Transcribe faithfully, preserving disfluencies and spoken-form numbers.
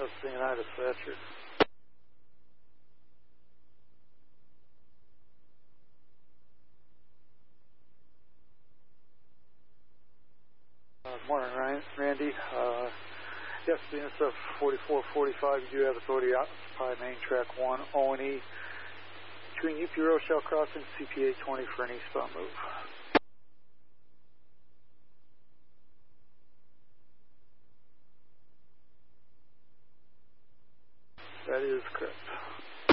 Susquehanna dispatcher. Uh, morning, Ryan. Randy. Uh, yes, the N S F forty-four forty-five, you do have authority to occupy main track one, O and E, between U P Rochelle Crossing, C P A twenty for an eastbound move. That is correct.